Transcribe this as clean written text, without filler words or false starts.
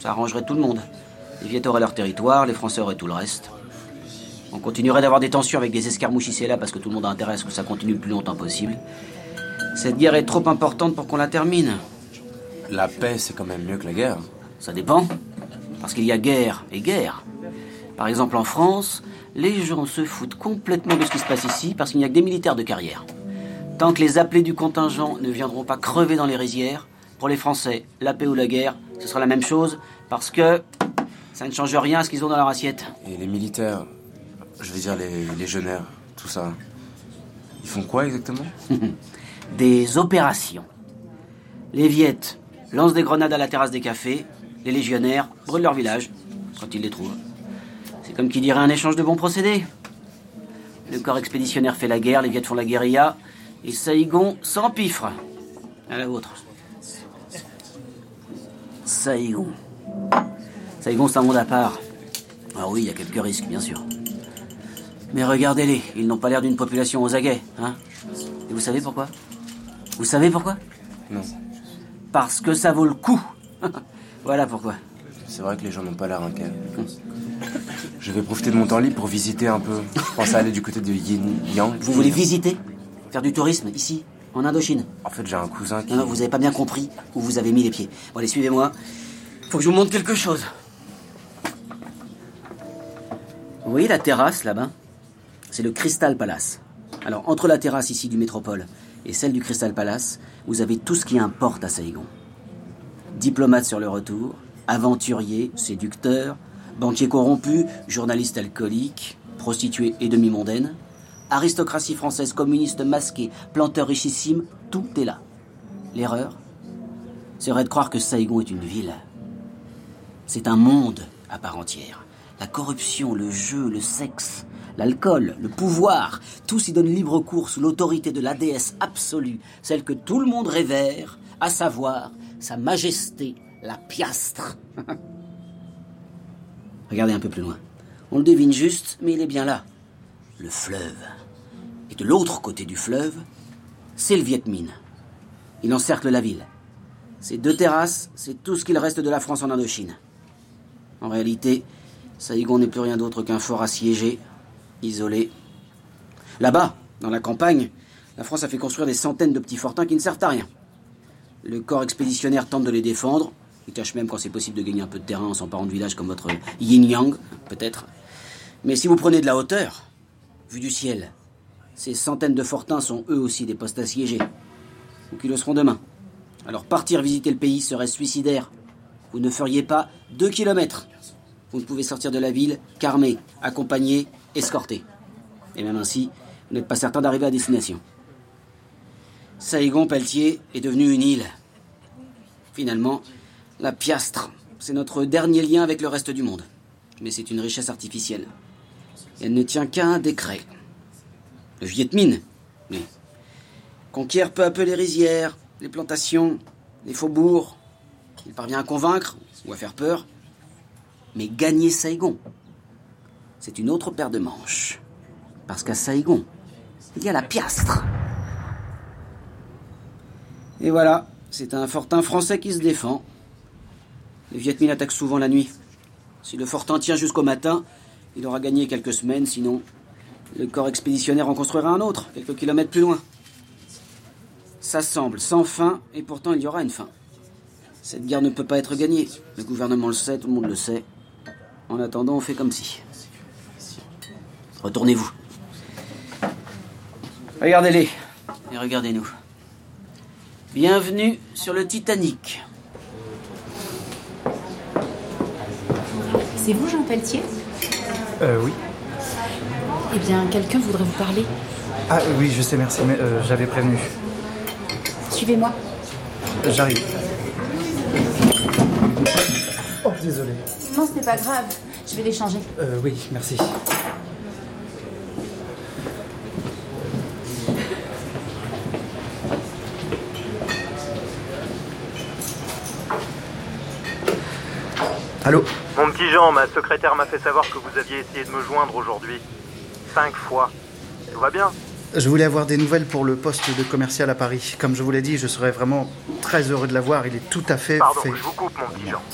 Ça arrangerait tout le monde. Les Viettes auraient leur territoire, les Français auraient tout le reste. On continuerait d'avoir des tensions avec des escarmouches ici et là parce que tout le monde a intérêt à ce que ça continue le plus longtemps possible. Cette guerre est trop importante pour qu'on la termine. La paix, c'est quand même mieux que la guerre. Ça dépend. Parce qu'il y a guerre et guerre. Par exemple, en France, les gens se foutent complètement de ce qui se passe ici parce qu'il n'y a que des militaires de carrière. Tant que les appelés du contingent ne viendront pas crever dans les rizières, pour les Français, la paix ou la guerre, ce sera la même chose parce que ça ne change rien à ce qu'ils ont dans leur assiette. Et les militaires, je veux dire les légionnaires, tout ça, ils font quoi exactement? Des opérations. Les Viettes lancent des grenades à la terrasse des cafés, les légionnaires brûlent leur village, quand ils les trouvent. C'est comme qui dirait un échange de bons procédés. Le corps expéditionnaire fait la guerre, les Viettes font la guérilla, et Saïgon s'empiffre. À la vôtre. Saïgon. Saïgon, c'est un monde à part. Ah oui, il y a quelques risques, bien sûr. Mais regardez-les, ils n'ont pas l'air d'une population aux aguets, hein? Et vous savez pourquoi? Vous savez pourquoi? Non. Parce que ça vaut le coup. Voilà pourquoi. C'est vrai que les gens n'ont pas l'air inquiets. Je vais profiter de mon temps libre pour visiter un peu. Je pense à aller du côté de Yin-Yang. Vous voulez visiter? Faire du tourisme, ici, en Indochine? En fait, j'ai un cousin qui... Non, vous avez pas bien compris où vous avez mis les pieds. Bon, allez, suivez-moi. Faut que je vous montre quelque chose. Vous voyez la terrasse, là-bas? C'est le Crystal Palace. Alors, entre la terrasse ici du Métropole et celle du Crystal Palace, vous avez tout ce qui importe à Saïgon. Diplomates sur le retour, aventuriers, séducteurs, banquiers corrompus, journalistes alcooliques, prostituées et demi-mondaines, aristocratie française communiste masquée, planteurs richissimes, tout est là. L'erreur serait de croire que Saïgon est une ville. C'est un monde à part entière. La corruption, le jeu, le sexe, l'alcool, le pouvoir, tout s'y donne libre cours sous l'autorité de la déesse absolue, celle que tout le monde révère, à savoir sa majesté, la piastre. Regardez un peu plus loin. On le devine juste, mais il est bien là. Le fleuve. Et de l'autre côté du fleuve, c'est le Viet Minh. Il encercle la ville. Ces deux terrasses, c'est tout ce qu'il reste de la France en Indochine. En réalité, Saïgon n'est plus rien d'autre qu'un fort assiégé, isolé. Là-bas, dans la campagne, la France a fait construire des centaines de petits fortins qui ne servent à rien. Le corps expéditionnaire tente de les défendre. Il tâche même quand c'est possible de gagner un peu de terrain en s'emparant de villages comme votre Yin-Yang, peut-être. Mais si vous prenez de la hauteur, vu du ciel, ces centaines de fortins sont eux aussi des postes assiégés. Ou qui le seront demain. Alors partir visiter le pays serait suicidaire. Vous ne feriez pas 2 kilomètres. Vous ne pouvez sortir de la ville qu'armé, accompagné, escorté. Et même ainsi, vous n'êtes pas certain d'arriver à destination. Saïgon, Pelletier, est devenu une île. Finalement, la piastre, c'est notre dernier lien avec le reste du monde. Mais c'est une richesse artificielle. Elle ne tient qu'à un décret. Le Viet Minh, lui, conquiert peu à peu les rizières, les plantations, les faubourgs. Il parvient à convaincre ou à faire peur. Mais gagner Saïgon, c'est une autre paire de manches. Parce qu'à Saïgon, il y a la piastre. Et voilà, c'est un fortin français qui se défend. Les Viet Minh attaquent souvent la nuit. Si le fortin tient jusqu'au matin, il aura gagné quelques semaines, sinon le corps expéditionnaire en construira un autre, quelques kilomètres plus loin. Ça semble sans fin, et pourtant il y aura une fin. Cette guerre ne peut pas être gagnée. Le gouvernement le sait, tout le monde le sait. En attendant, on fait comme si. Retournez-vous. Regardez-les, et regardez-nous. Bienvenue sur le Titanic. C'est vous, Jean Pelletier? Oui. Eh bien, quelqu'un voudrait vous parler. Ah oui, je sais, merci, mais j'avais prévenu. Suivez-moi. J'arrive. Oh, désolé. Non, ce n'est pas grave. Je vais les changer. Oui, merci. Allô? Mon petit Jean, ma secrétaire m'a fait savoir que vous aviez essayé de me joindre aujourd'hui. 5 fois. Tout va bien? Je voulais avoir des nouvelles pour le poste de commercial à Paris. Comme je vous l'ai dit, je serais vraiment très heureux de l'avoir. Il est tout à fait Pardon, fait. je vous coupe, mon petit Jean.